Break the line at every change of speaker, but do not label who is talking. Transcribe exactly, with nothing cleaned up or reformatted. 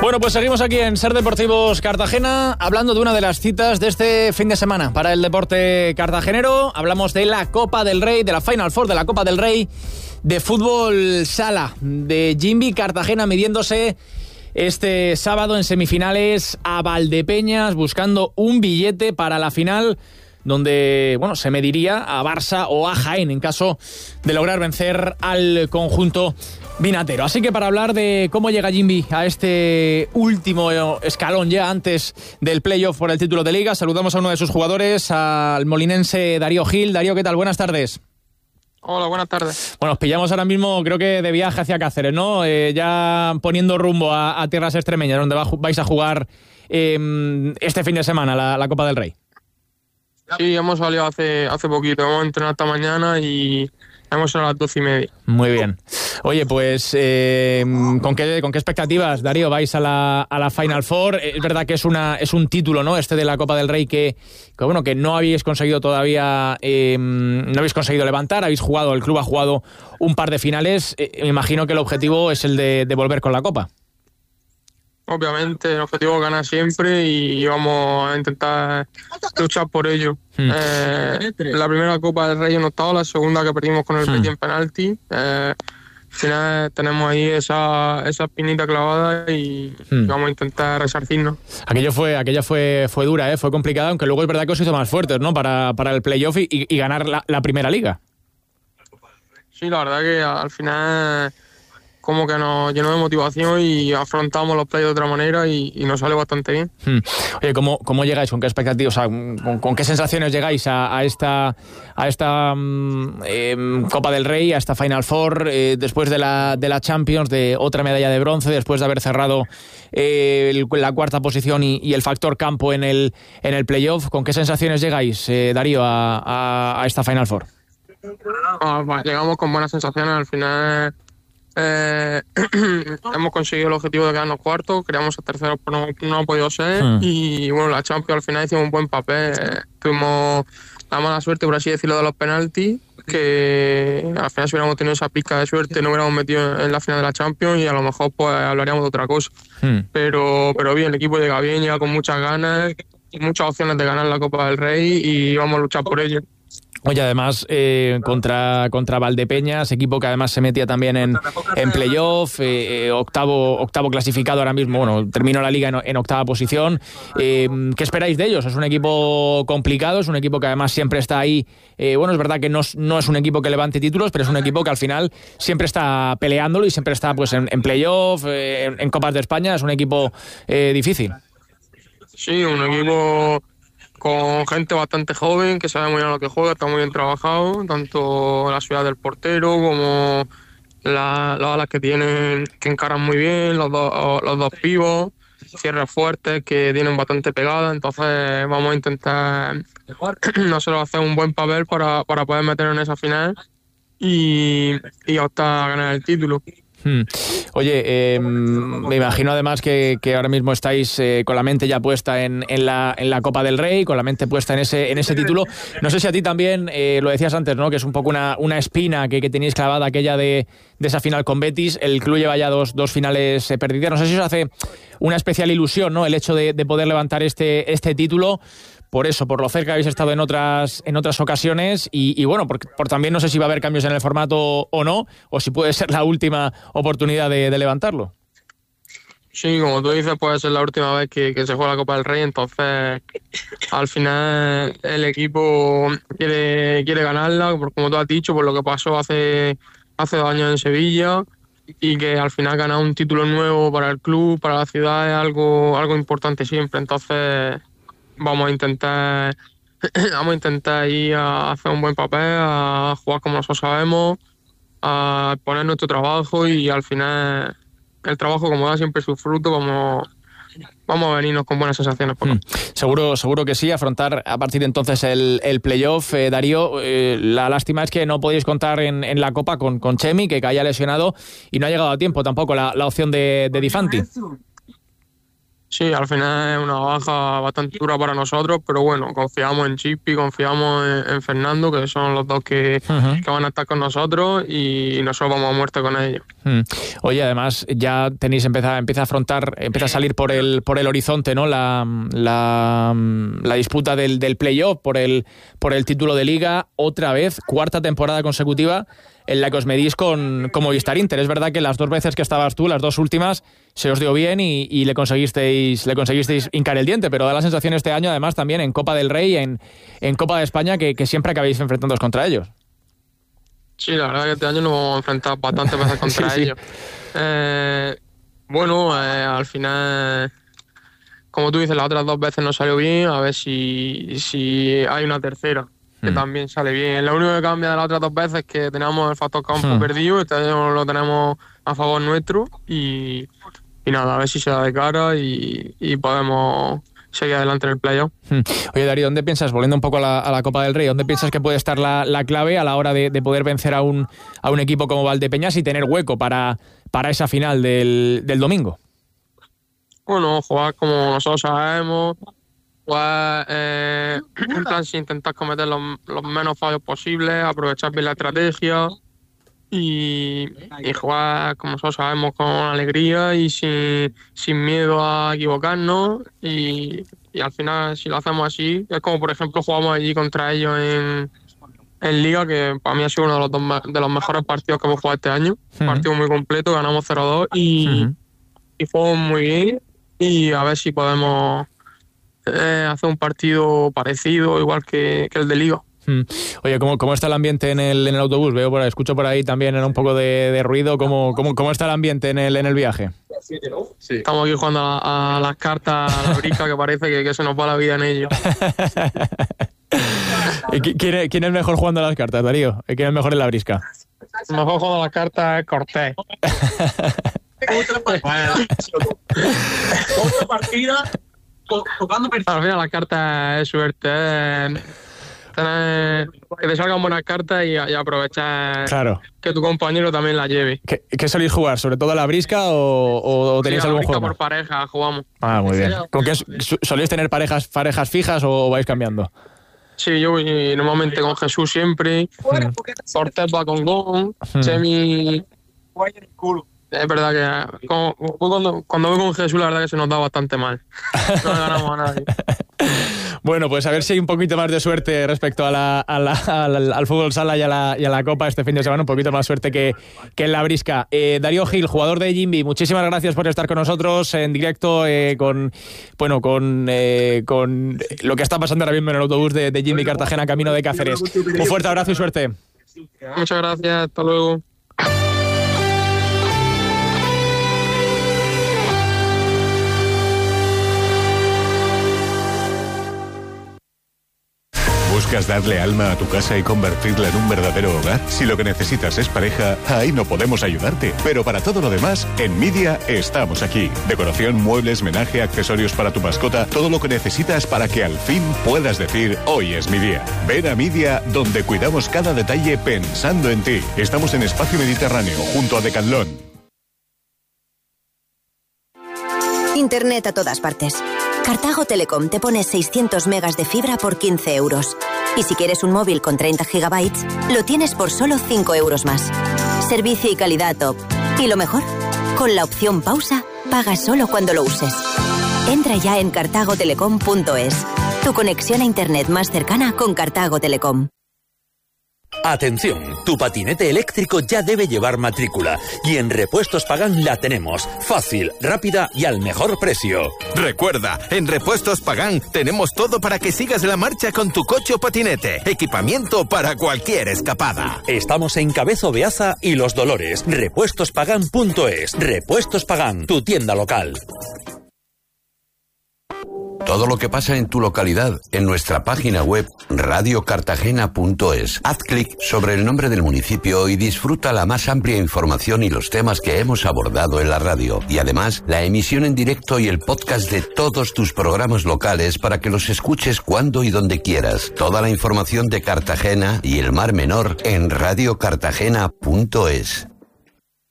Bueno, pues seguimos aquí en Ser Deportivos Cartagena, hablando de una de las citas de este fin de semana para el deporte cartagenero. Hablamos de la Copa del Rey, de la Final Four de la Copa del Rey de fútbol sala, de Jimby Cartagena midiéndose este sábado en semifinales a Valdepeñas, buscando un billete para la final, donde, bueno, se mediría a Barça o a Jaén en caso de lograr vencer al conjunto vinatero. Así que para hablar de cómo llega Jimby a este último escalón ya antes del playoff por el título de liga, saludamos a uno de sus jugadores, al molinense Darío Gil. Darío, ¿qué tal? Buenas tardes.
Hola, buenas tardes.
Bueno, os pillamos ahora mismo, creo que de viaje hacia Cáceres, ¿no? Eh, ya poniendo rumbo a, a tierras extremeñas, donde va, vais a jugar eh, este fin de semana la, la Copa del Rey.
Sí, hemos salido hace, hace poquito, hemos entrenado esta mañana y hemos salido a las doce y media.
Muy bien. Oye, pues, eh, ¿con qué, con qué expectativas, Darío, vais a la, a la Final Four? Es verdad que es una es un título, ¿no? Este de la Copa del Rey que, que bueno, que no habéis conseguido todavía, eh, no habéis conseguido levantar, habéis jugado, el club ha jugado un par de finales. Eh, me imagino que el objetivo es el de, de volver con la Copa.
Obviamente, el objetivo es ganar siempre y vamos a intentar luchar por ello. Hmm. Eh, la primera Copa del Rey en octavo, la segunda que perdimos con el hmm. Betis en penalti. Eh, al final tenemos ahí esa, esa espinita clavada y hmm. vamos a intentar resarcirnos.
Aquello fue, aquella fue, fue dura, ¿eh? Fue complicada, aunque luego es verdad que os hizo más fuertes, ¿no? Para, para el playoff y, y ganar la, la primera liga.
Sí, la verdad que al final como que nos llenó de motivación y afrontamos los playoffs de otra manera y, y nos sale bastante bien.
Hmm. Oye, ¿cómo, ¿cómo llegáis? ¿Con qué expectativas? O sea, ¿con, con qué sensaciones llegáis a, a esta, a esta eh, Copa del Rey, a esta Final Four, eh, después de la, de la Champions, de otra medalla de bronce, después de haber cerrado eh, el, la cuarta posición y, y el factor campo en el, en el playoff? ¿Con qué sensaciones llegáis, eh, Darío, a, a, a esta Final Four?
Ah, bueno, llegamos con buenas sensaciones. Al final Eh, hemos conseguido el objetivo de quedarnos cuartos, queríamos ser terceros, pero no, no ha podido ser. Hmm. Y bueno, la Champions al final hicimos un buen papel. Eh, tuvimos la mala suerte, por así decirlo, de los penaltis, que al final si hubiéramos tenido esa pizca de suerte no hubiéramos metido en la final de la Champions y a lo mejor pues hablaríamos de otra cosa. Hmm. Pero, pero bien, el equipo llega bien, llega con muchas ganas, muchas opciones de ganar la Copa del Rey y vamos a luchar por ello.
Oye, además, eh, contra, contra Valdepeñas, equipo que además se metía también en, en playoff, eh, octavo, octavo clasificado ahora mismo, bueno, terminó la liga en, en octava posición. Eh, ¿Qué esperáis de ellos? Es un equipo complicado, es un equipo que además siempre está ahí. Eh, bueno, es verdad que no, no es un equipo que levante títulos, pero es un equipo que al final siempre está peleándolo y siempre está pues en, en playoff, eh, en, en Copas de España. Es un equipo eh, difícil.
Sí, un equipo con gente bastante joven, que sabe muy bien lo que juega, está muy bien trabajado, tanto la ciudad del portero como la, las alas que tienen, que encaran muy bien, los dos, los dos pivos, cierres fuertes que tienen bastante pegada. Entonces vamos a intentar nosotros hacer un buen papel para, para poder meternos en esa final y, y optar a ganar el título.
Hmm. Oye, eh, me imagino además que, que ahora mismo estáis eh, con la mente ya puesta en, en, la, en la Copa del Rey, con la mente puesta en ese, en ese título. No sé si a ti también, eh, lo decías antes, ¿no? Que es un poco una, una espina que, que tenéis clavada, aquella de, de esa final con Betis. El club lleva ya dos, dos finales eh, perdidas. No sé si os hace una especial ilusión, ¿no? El hecho de, de poder levantar este, este título. Por eso, por lo cerca habéis estado en otras en otras ocasiones y, y bueno, por, por también no sé si va a haber cambios en el formato o no, o si puede ser la última oportunidad de, de levantarlo.
Sí, como tú dices, puede ser la última vez que, que se juega la Copa del Rey, entonces al final el equipo quiere, quiere ganarla, porque como tú has dicho, por lo que pasó hace, hace dos años en Sevilla, y que al final ganar un título nuevo para el club, para la ciudad, es algo, algo importante siempre. Entonces vamos a intentar vamos a intentar ir a hacer un buen papel, a jugar como nosotros sabemos, a poner nuestro trabajo y al final el trabajo, como da siempre su fruto, vamos, vamos a venirnos con buenas sensaciones. ¿Por
mm, seguro, seguro que sí, afrontar a partir de entonces el, el playoff. Eh, Darío, eh, la lástima es que no podéis contar en, en la Copa con, con Chemi, que haya lesionado y no ha llegado a tiempo tampoco la, la opción de, de Di Fanti.
Sí, al final es una baja bastante dura para nosotros, pero bueno, confiamos en Chipi, confiamos en, en Fernando, que son los dos que, uh-huh. que van a estar con nosotros y nosotros vamos a muerte con ellos.
Mm. Oye, además ya tenéis empieza, empieza a afrontar, empieza a salir por el por el horizonte, ¿no? La, la, la disputa del, del playoff por el por el título de Liga, otra vez, cuarta temporada consecutiva en la que os medís con, con Movistar Inter. Es verdad que las dos veces que estabas tú, las dos últimas, se os dio bien y, y le conseguisteis le conseguisteis hincar el diente, pero da la sensación este año, además, también en Copa del Rey, en, en Copa de España, que, que siempre acabáis enfrentándoos contra ellos.
Sí, la verdad que este año nos hemos enfrentado bastantes veces contra sí, ellos. Sí. Eh, bueno, eh, al final, como tú dices, las otras dos veces no salió bien, a ver si, si hay una tercera que mm. también sale bien. Lo único que cambia de las otras dos veces es que teníamos el factor campo mm. perdido, este año lo tenemos a favor nuestro y, y nada, a ver si se da de cara y, y podemos seguir adelante en el playoff.
Oye, Darío, ¿dónde piensas, volviendo un poco a la, a la Copa del Rey, dónde piensas que puede estar la, la clave a la hora de, de poder vencer a un, a un equipo como Valdepeñas y tener hueco para, para esa final del, del domingo?
Bueno, jugar como nosotros sabemos, jugar eh, en plan sin intentar cometer los, los menos fallos posibles, aprovechar bien la estrategia y, y jugar como nosotros sabemos con alegría y sin, sin miedo a equivocarnos y, y al final si lo hacemos así es como por ejemplo jugamos allí contra ellos en, en Liga, que para mí ha sido uno de los, dos, de los mejores partidos que hemos jugado este año. Uh-huh. Partido muy completo, ganamos cero dos y, uh-huh. y jugamos muy bien y a ver si podemos eh, hacer un partido parecido igual que, que el de Liga.
Oye, ¿cómo, cómo está el ambiente en el, en el autobús? Veo por ahí, escucho por ahí también un poco de, de ruido. ¿Cómo, cómo, ¿Cómo está el ambiente en el, en el viaje?
Sí. Estamos aquí jugando a, a las cartas, a la brisca, que parece que, que se nos va la vida en ello.
¿Quién es, ¿Quién es mejor jugando a las cartas, Darío? ¿Quién es mejor en la brisca?
El mejor jugando a las cartas es Cortés. Otra partida tocando perfil. Al final las cartas es suerte, ¿eh? Tener, que te salgan buenas cartas y, y aprovechar
claro.
que tu compañero también la lleve.
¿Qué, qué soléis jugar? ¿Sobre todo a la brisca o, o tenéis sí, algún juego?
Por pareja jugamos.
Ah, muy bien. ¿Con qué soléis tener parejas parejas fijas o vais cambiando?
Sí, yo voy normalmente con Jesús siempre. Hmm. Cortés va con Gon. Hmm. Chemi. Es verdad que como, cuando, cuando voy con Jesús, la verdad que se nos da bastante mal. No le ganamos a nadie.
Bueno, pues a ver si hay un poquito más de suerte respecto a la, a la, al, al fútbol sala y a, la, y a la Copa este fin de semana, un poquito más suerte que, que en la brisca. Eh, Darío Gil, jugador de Jimby, muchísimas gracias por estar con nosotros en directo eh, con bueno con, eh, con lo que está pasando ahora mismo en el autobús de, de Jimby Cartagena, camino de Cáceres. Un fuerte abrazo y suerte.
Muchas gracias, hasta luego.
¿Buscas darle alma a tu casa y convertirla en un verdadero hogar? Si lo que necesitas es pareja, ahí no podemos ayudarte. Pero para todo lo demás, en Media estamos aquí. Decoración, muebles, menaje, accesorios para tu mascota, todo lo que necesitas para que al fin puedas decir, hoy es mi día. Ven a Media, donde cuidamos cada detalle pensando en ti. Estamos en Espacio Mediterráneo, junto a Decathlon.
Internet a todas partes. Cartago Telecom te pone seiscientos megas de fibra por quince euros. Y si quieres un móvil con treinta gigabytes, lo tienes por solo cinco euros más. Servicio y calidad top. Y lo mejor, con la opción pausa, pagas solo cuando lo uses. Entra ya en cartago telecom punto es. Tu conexión a Internet más cercana con Cartago Telecom.
Atención, tu patinete eléctrico ya debe llevar matrícula y en Repuestos Pagán la tenemos, fácil, rápida y al mejor precio.
Recuerda, en Repuestos Pagán tenemos todo para que sigas la marcha con tu coche o patinete, equipamiento para cualquier escapada.
Estamos en Cabezo Beaza y Los Dolores, repuestos pagán punto es. Repuestos Pagán, tu tienda local.
Todo lo que pasa en tu localidad en nuestra página web radio cartagena punto es. Haz clic sobre el nombre del municipio y disfruta la más amplia información y los temas que hemos abordado en la radio. Y además, la emisión en directo y el podcast de todos tus programas locales para que los escuches cuando y donde quieras. Toda la información de Cartagena y el Mar Menor en radio cartagena punto es.